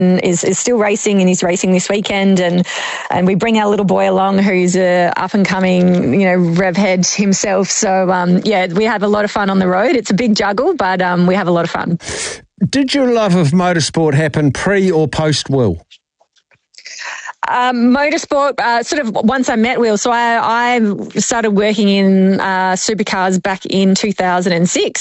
is still racing, and he's racing this weekend, and we bring our little boy along who's a up and coming, rev head himself. So we have a lot of fun on the road. It's a big juggle, but we have a lot of fun. Did your love of motorsport happen pre or post Will? Motorsport, sort of once I met Will. So I started working in supercars back in 2006.